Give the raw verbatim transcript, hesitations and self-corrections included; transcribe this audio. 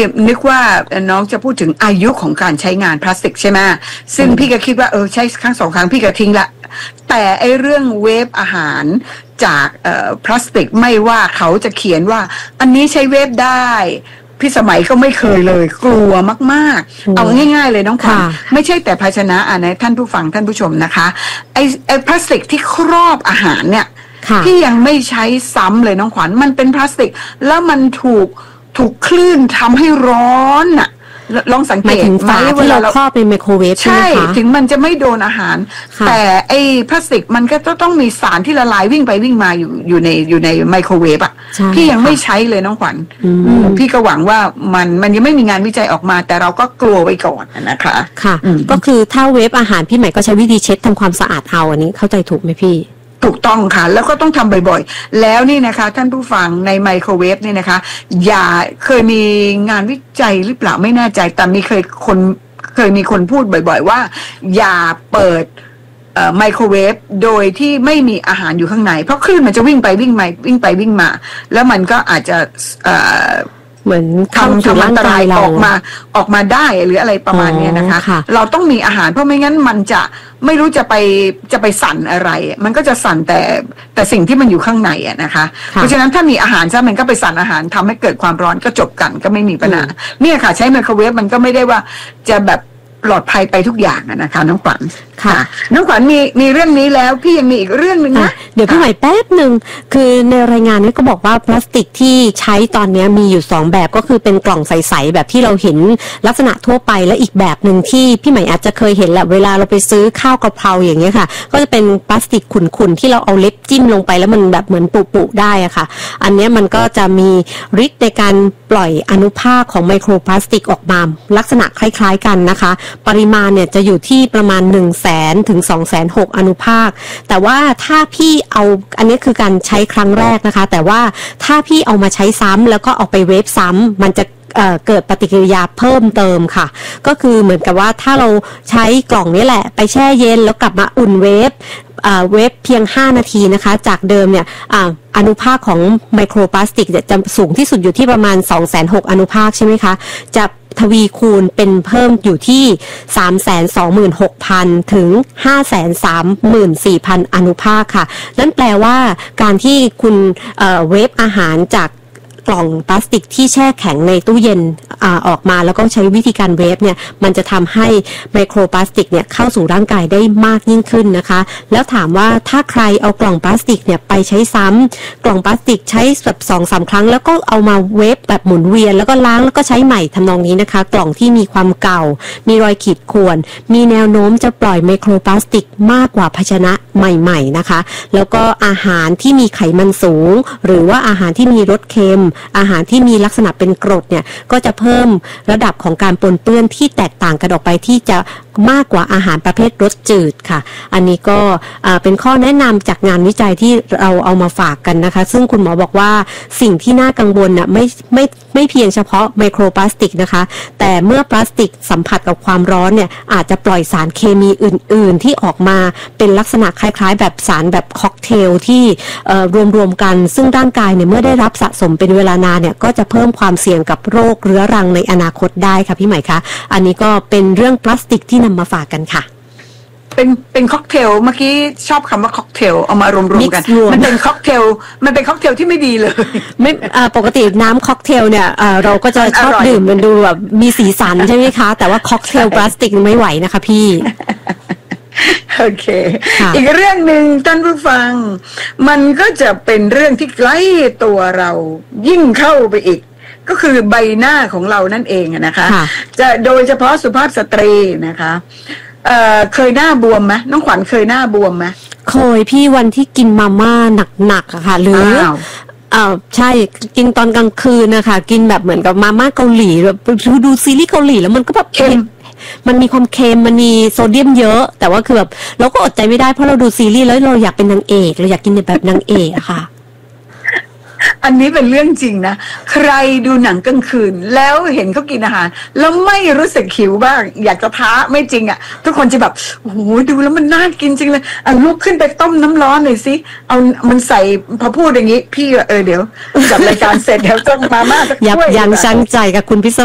นึกว่าน้องจะพูดถึงอายุของการใช้งานพลาสติกใช่ไหมซึ่งพี่ก็คิดว่าเออใช้ครั้งสองครั้งพี่ก็ทิ้งละแต่ไอเรื่องเวฟอาหารจากเอ่อพลาสติกไม่ว่าเขาจะเขียนว่าอันนี้ใช้เวฟได้พี่สมัยก็ไม่เคยเลยกลัวมากๆเอาง่ายๆเลยน้องขวัญไม่ใช่แต่ภาชนะอ่ะนะท่านผู้ฟังท่านผู้ชมนะคะไอไอพลาสติกที่ครอบอาหารเนี่ยที่ยังไม่ใช้ซ้ำเลยน้องขวัญมันเป็นพลาสติกแล้วมันถูกถูกคลื่นทำให้ร้อนอ่ะลองสังเกตไหมเวลาเราครอบในไมโครเวฟใช่ไหมคะถึงมันจะไม่โดนอาหารแต่ไอ้พลาสติกมันก็ต้องมีสารที่ละลายวิ่งไปวิ่งมาอยู่อยู่ในอยู่ในไมโครเวฟอ่ะพี่ยังไม่ใช้เลยน้องขวัญพี่ก็หวังว่ามันมันยังไม่มีงานวิจัยออกมาแต่เราก็กลัวไว้ก่อนนะคะค่ะก็คือถ้าเวฟอาหารพี่ใหม่ก็ใช้วิธีเช็ดทำความสะอาดเอาอันนี้เข้าใจถูกไหมพี่ถูกต้องค่ะแล้วก็ต้องทำบ่อยๆแล้วนี่นะคะท่านผู้ฟังในไมโครเวฟนี่นะคะอย่าเคยมีงานวิจัยหรือเปล่าไม่แน่ใจแต่มีเคยคนเคยมีคนพูดบ่อยๆว่าอย่าเปิดไมโครเวฟโดยที่ไม่มีอาหารอยู่ข้างในเพราะคลื่นมันจะวิ่งไปวิ่งมาวิ่งไปวิ่งมาแล้วมันก็อาจจะเหมือนทำทำอันตรายออกมาออกมาได้หรืออะไรประมาณนี้นะคะเราต้องมีอาหารเพราะไม่งั้นมันจะไม่รู้จะไปจะไปสั่นอะไรมันก็จะสั่นแต่แต่สิ่งที่มันอยู่ข้างในอะนะคะเพราะฉะนั้นถ้ามีอาหารซะมันก็ไปสั่นอาหารทำให้เกิดความร้อนก็จบกันก็ไม่มีปัญหาเนี่ยค่ะใช้ไมโครเวฟมันก็ไม่ได้ว่าจะแบบปลอดภัยไปทุกอย่างนะคะน้องขวัญค่ะน้องขวัญมีมีเรื่องนี้แล้วพี่ยังมีอีกเรื่องนึงนะเดี๋ยวพี่ใหม่แป๊บนึงคือในรายงานนี้ก็บอกว่าพลาสติกที่ใช้ตอนนี้มีอยู่สองแบบก็คือเป็นกล่องใสๆแบบที่เราเห็นลักษณะทั่วไปและอีกแบบนึงที่พี่ใหม่อาจจะเคยเห็นแหละเวลาเราไปซื้อข้าวกะเพราอย่างเงี้ยค่ะก็จะเป็นพลาสติกขุ่นๆที่เราเอาเล็บจิ้มลงไปแล้วมันแบบเหมือนปุๆได้อะค่ะอันนี้มันก็จะมีฤทธิ์ในการปล่อยอนุภาคของไมโครพลาสติกออกมาลักษณะคล้ายๆกันนะคะปริมาณเนี่ยจะอยู่ที่ประมาณหนึ่งแสนถึงสองแสนหกอนุภาคแต่ว่าถ้าพี่เอาอันนี้คือการใช้ครั้งแรกนะคะแต่ว่าถ้าพี่เอามาใช้ซ้ำแล้วก็เอาไปเวฟซ้ำมันจะเอ่อเกิดปฏิกิริยาเพิ่มเติมค่ะก็คือเหมือนกับว่าถ้าเราใช้กล่องนี้แหละไปแช่เย็นแล้วกลับมาอุ่นเวฟเวฟเพียงห้านาทีนะคะจากเดิมเนี่ยอ, อนุภาคของไมโครพลาสติกจะสูงที่สุดอยู่ที่ประมาณ สองแสนหกหมื่น อนุภาคใช่ไหมคะจะทวีคูณเป็นเพิ่มอยู่ที่ สามแสนสองหมื่นหกพัน ถึง ห้าแสนสามหมื่นสี่พัน อนุภาคค่ะนั่นแปลว่าการที่คุณเอ่อเวฟอาหารจากกล่องพลาสติกที่แช่แข็งในตู้เย็นอ่าออกมาแล้วก็ใช้วิธีการเวฟเนี่ยมันจะทำให้ไมโครพลาสติกเนี่ยเข้าสู่ร่างกายได้มากยิ่งขึ้นนะคะแล้วถามว่าถ้าใครเอากล่องพลาสติกเนี่ยไปใช้ซ้ำกล่องพลาสติกใช้แบบสองสามครั้งแล้วก็เอามาเวฟแบบหมุนเวียนแล้วก็ล้างแล้วก็ใช้ใหม่ทำนองนี้นะคะกล่องที่มีความเก่ามีรอยขีดข่วนมีแนวโน้มจะปล่อยไมโครพลาสติกมากกว่าภาชนะใหม่ๆนะคะแล้วก็อาหารที่มีไขมันสูงหรือว่าอาหารที่มีรสเค็มอาหารที่มีลักษณะเป็นกรดเนี่ยก็จะเพิ่มระดับของการปนเปื้อนที่แตกต่างกันออกไปที่จะมากกว่าอาหารประเภทรสจืดค่ะอันนี้ก็เป็นข้อแนะนำจากงานวิจัยที่เราเอามาฝากกันนะคะซึ่งคุณหมอบอกว่าสิ่งที่น่ากังวลน่ะไม่ไม่ไม่เพียงเฉพาะไมโครพลาสติกนะคะแต่เมื่อพลาสติกสัมผัสกับความร้อนเนี่ยอาจจะปล่อยสารเคมีอื่นๆที่ออกมาเป็นลักษณะคล้ายๆแบบสารแบบค็อกเทลที่รวมๆกันซึ่งร่างกายเนี่ยเมื่อได้รับสะสมเป็นเวลานานเนี่ยก็จะเพิ่มความเสี่ยงกับโรคเรื้อรังในอนาคตได้ค่ะพี่ใหม่คะอันนี้ก็เป็นเรื่องพลาสติกที่นำมาฝากกันค่ะเป็นเป็นค็อกเทลเมื่อกี้ชอบคำว่าค็อกเทลเอามารวมๆกันมันเป็นค็อกเทลมันเป็นค็อกเทลที่ไม่ดีเลยไม่ปกติน้ำค็อกเทลเนี่ยเราก็จะชอบดื่มมันดูแบบมีสีสันใช่ไหมคะแต่ว่าค็อกเทลพลาสติกไม่ไหวนะคะพี่โอเคอีกเรื่องหนึ่งท่านผู้ฟังมันก็จะเป็นเรื่องที่ใกล้ตัวเรายิ่งเข้าไปอีกก็คือใบหน้าของเรานั่นเองนะคะจะโดยเฉพาะสุภาพสตรีนะคะเอ่อเคยหน้าบวมไหมน้องขวัญเคยหน้าบวมไหมเคยพี่วันที่กินมาม่าหนักๆอะค่ะหรืออ่าใช่กินตอนกลางคืนนะคะกินแบบเหมือนกับมาม่าเกาหลีแบบดูซีรีส์เกาหลีแล้วมันก็แบบเค็มมันมีความเค็มมันมีโซเดียมเยอะแต่ว่าคือแบบเราก็อดใจไม่ได้เพราะเราดูซีรีส์แล้วเราอยากเป็นนางเอกเราอยากกินแบบนางเอกอะค่ะอันนี้เป็นเรื่องจริงนะใครดูหนังกลางคืนแล้วเห็นเขากินอาหารแล้วไม่รู้สึกหิวบ้างอยากจะท้าไม่จริงอ่ะทุกคนจะแบบโอ้โหดูแล้วมันน่ากินจริงเลยอ่ะลุกขึ้นไปต้มน้ำร้อนหน่อยสิเอามันใส่พอพูดอย่างนี้พี่เออเดี๋ยวจับรายการเสร็จเดี๋ยวต้องมาม่าสักถ้วยยับยั้งชั่งใจกับคุณพิศ